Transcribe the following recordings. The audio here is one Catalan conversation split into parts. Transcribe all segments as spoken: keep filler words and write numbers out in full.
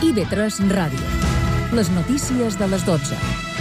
I V tres Ràdio. Les notícies de les dotze.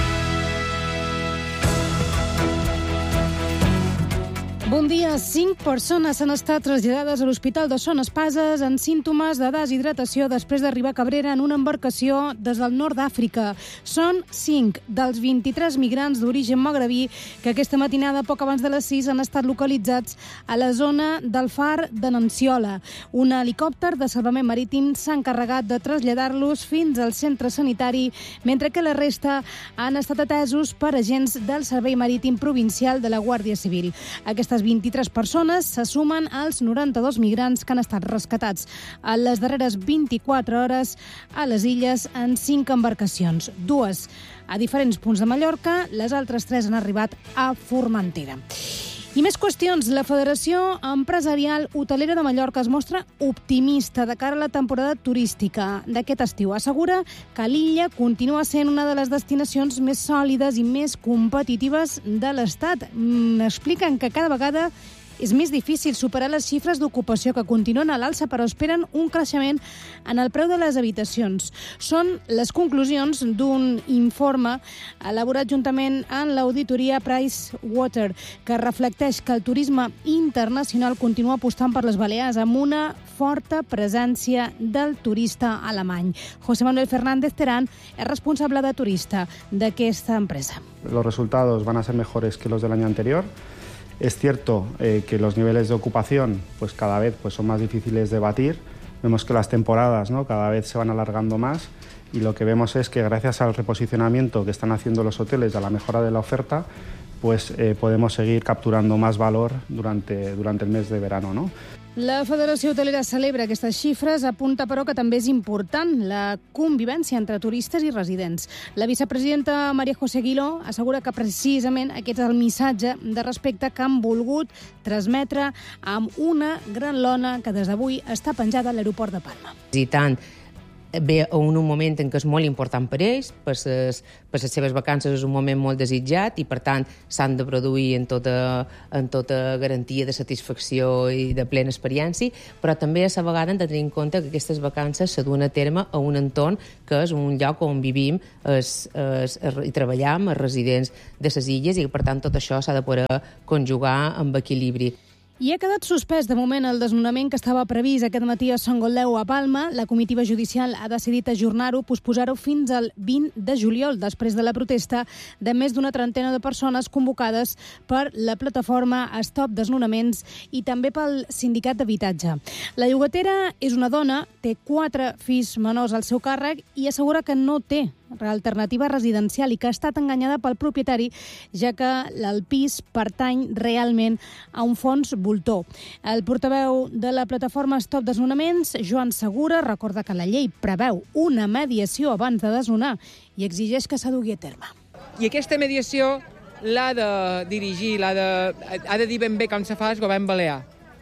Bon dia. Cinc persones han estat traslladades a l'Hospital de Son Espases amb símptomes de deshidratació després d'arribar a Cabrera en una embarcació des del nord d'Àfrica. Són cinc dels vint-i-tres migrants d'origen magrebí que aquesta matinada, poc abans de les sis, han estat localitzats a la zona del far de Nanciola. Un helicòpter de salvament marítim s'ha encarregat de traslladar-los fins al centre sanitari, mentre que la resta han estat atesos per agents del Servei Marítim Provincial de la Guàrdia Civil. Aquestes vint-i-tres persones se sumen als noranta-dos migrants que han estat rescatats a les darreres vint-i-quatre hores a les illes en cinc embarcacions, dues a diferents punts de Mallorca, les altres tres han arribat a Formentera. I més qüestions. La Federació Empresarial Hotelera de Mallorca es mostra optimista de cara a la temporada turística d'aquest estiu. Assegura que l'illa continua sent una de les destinacions més sòlides i més competitives de l'Estat. Mm, expliquen que cada vegada és més difícil superar les xifres d'ocupació que continuen a l'alça, però esperen un creixement en el preu de les habitacions. Són les conclusions d'un informe elaborat juntament amb l'auditoria Pricewater, que reflecteix que el turisme internacional continua apostant per les Balears amb una forta presència del turista alemany. José Manuel Fernández Terán és responsable de turista d'aquesta empresa. Los resultados van a ser mejores que los del año anterior. Es cierto eh, que los niveles de ocupación pues cada vez pues, son más difíciles de batir. Vemos que las temporadas, ¿no?, cada vez se van alargando más y lo que vemos es que gracias al reposicionamiento que están haciendo los hoteles, a la mejora de la oferta, pues eh, podemos seguir capturando más valor durante, durante el mes de verano, ¿no? La Federació Hotelera celebra aquestes xifres, apunta però que també és important la convivència entre turistes i residents. La vicepresidenta María José Aguiló assegura que precisament aquest és el missatge de respecte que han volgut transmetre amb una gran lona que des d'avui està penjada a l'aeroport de Palma. I tant, ve en un moment en què és molt important per ells, per les, per les seves vacances és un moment molt desitjat i per tant s'han de produir en tota, en tota garantia de satisfacció i de plena experiència, però també a la vegada hem de tenir en compte que aquestes vacances se duen a terme a un entorn que és un lloc on vivim es, es, es, i treballam els residents de les illes i per tant tot això s'ha de poder conjugar amb equilibri. I ha quedat suspès de moment el desnonament que estava previst aquest matí a Sant Goldeu a Palma. La comitiva judicial ha decidit ajornar-ho, posposar-ho fins al vint de juliol, després de la protesta de més d'una trentena de persones convocades per la plataforma Stop Desnonaments i també pel sindicat d'habitatge. La llogatera és una dona, té quatre fills menors al seu càrrec i assegura que no té alternativa residencial i que ha estat enganyada pel propietari, ja que el pis pertany realment a un fons voltor. El portaveu de la plataforma Stop Desnonaments, Joan Segura, recorda que la llei preveu una mediació abans de desnonar i exigeix que s'adugui a terme. I aquesta mediació l'ha de dirigir, l'ha de, ha de dir ben bé com se fa el govern balear.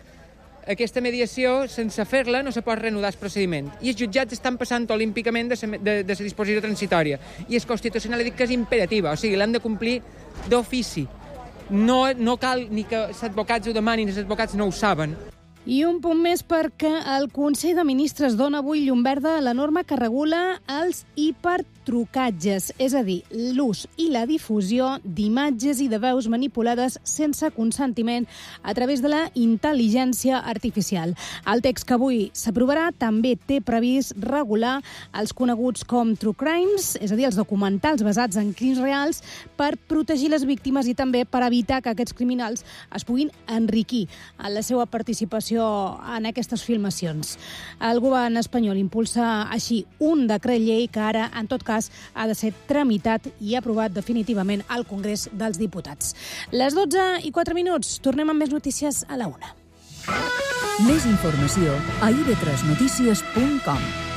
Aquesta mediació, sense fer-la, no se pot reanudar el procediment. I els jutjats estan passant olímpicament de la de, de disposició transitòria. I el Constitucional ha dit que és imperativa, o sigui, l'han de complir d'ofici. No, no cal ni que els advocats ho demanin, els advocats no ho saben. I un punt més perquè el Consell de Ministres dona avui llum verda a la norma que regula els hipertrucatges, és a dir, l'ús i la difusió d'imatges i de veus manipulades sense consentiment a través de la intel·ligència artificial. El text que avui s'aprovarà també té previst regular els coneguts com true crimes, és a dir, els documentals basats en crims reals, per protegir les víctimes i també per evitar que aquests criminals es puguin enriquir en la seva participació en aquestes filmacions. El govern espanyol impulsa així un decret llei que ara, en tot cas, ha de ser tramitat i aprovat definitivament al Congrés dels Diputats. Les dotze i quatre minuts. Tornem amb més notícies a la una. Més informació a i ve tres notícies punt com.